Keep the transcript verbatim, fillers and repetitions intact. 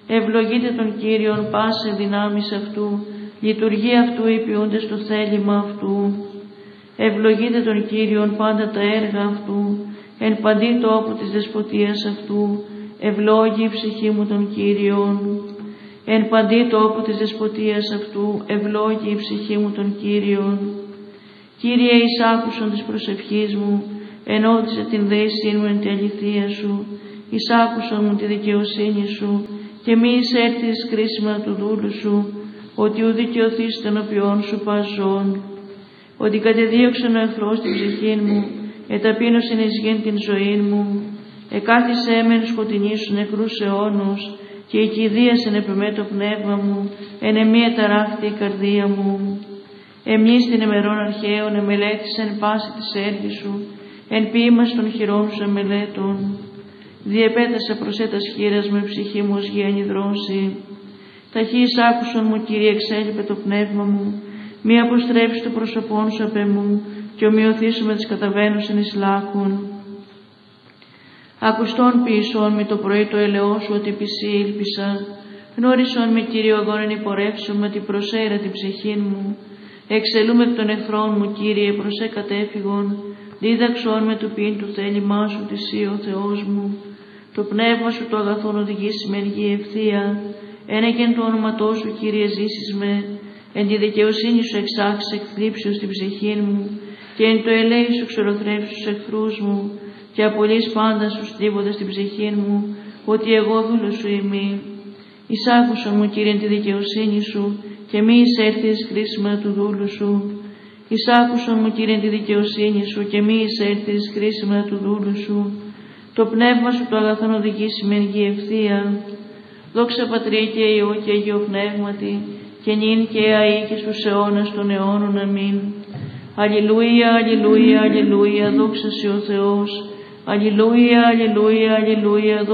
Ευλογείτε τον Κύριον πάσε δυνάμεις αυτού, λειτουργία αυτού υπηούνται στο θέλημα αυτού. Ευλογείτε τον Κύριον πάντα τα έργα αυτού, εν παντή τόπου της δεσποτείας αυτού, ευλόγη η ψυχή μου τον Κύριον. Εν παντή τόπου της δεσποτείας αυτού, ευλόγη η ψυχή μου τον Κύριον. Κύριε, εις άκουσον της προσευχής μου, ενώδησε την δέσιν μου εν τη αληθεία σου, εις άκουσον μου τη δικαιοσύνη σου, και μη εισέρθεις κρίσιμα του δούλου σου, ότι ου δικαιωθείς των οποίων σου παζών. Ότι κατεδίωξεν ο εχθρός την ψυχή μου, εταπείνωσεν εις γην την ζωή μου, εκάθισε μεν σκοτεινή σου νεκρούς αιώνους, και οικηδίασεν επεμέ το πνεύμα μου, εν εμεί ταράχτη η καρδία μου. Εμείς την ημερών αρχαίων εμελέτησεν πάση της έργης σου, εν ποίημας των χειρών σου εμελέτων. Διεπέτασα προσέτας χείρας με ψυχή μου ως γέννη δρόση. Ταχύς άκουσον μου, Κύριε, εξέλιπε το πνεύμα μου, μη αποστρέψει το πρόσωπόν σου απ' εμού, και ομοιωθήσου με τις καταβαίνουσιν εις λάκων. Ακουστών ποιησόν με το πρωί το ελαιό σου, ότι πισί ήλπισα. Γνώρισον με, Κύριε, οδόν εν υπορεύσω με την προσέρα την ψυχήν μου. Εξελούμε εκ των εχθρών μου, Κύριε, προσέ κατέφυγον. Δίδαξον με του ποιήν του θέλημά σου, τη Συ ο Θεός μου. Το πνεύμα σου το αγαθόν οδηγήσει με εν γη ευθεία. Ένεκεν το όνοματό σου, Κύριε, ζήσεις με. Εν τη δικαιοσύνη σου εξάξεις εκ θλίψεως την ψυχήν μου, και εν το ελέη σου ξεροθρεύσεις τους εχθρούς μου, και απολύς πάντα στους τρίβοντας την ψυχήν μου, ότι εγώ δούλος σου είμαι. Εισάκουσον μου, Κύριε, τη δικαιοσύνη σου, και μη εισέρθεις κρίσιμα του δούλου σου. Εισάκουσον μου, Κύριε, τη δικαιοσύνη σου, και μη εισέρθεις κρίσιμα του δούλου σου. Το πνεύμα σου το αγαθόν οδηγήσει με εν γη ευθεία. Δόξα Πατρί και Υιό και Αγίο Πνεύματι, και νυν και αεί και στους αιώνας των αιώνων. Αμήν. Αλληλούια, αλληλούια, αλληλούια, δόξα σε ο Θεός. Αλληλούια, αλληλούια, αλληλούια,